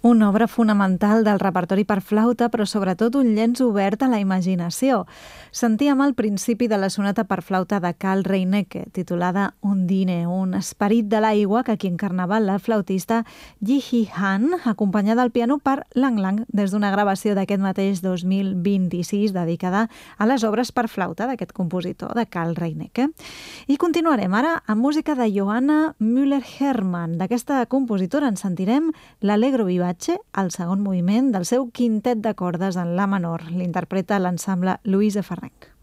Una obra fonamental del repertori per flauta, però sobretot un llenç obert a la imaginació. Sentíem al principi de la sonata per flauta de Carl Reinecke, titulada Undine, un esperit de l'aigua que aquí encarnava la flautista Ji-hee Han, acompanyada al piano per Lang Lang, des d'una gravació d'aquest mateix 2026 dedicada a les obres per flauta d'aquest compositor, de Carl Reinecke. I continuarem ara amb música de Johanna Müller-Hermann. D'aquesta compositora en sentirem l'Allegro vivace, el segon moviment del seu quintet de cordes en la menor. L'interpreta l'ensemble Louise Farrenc.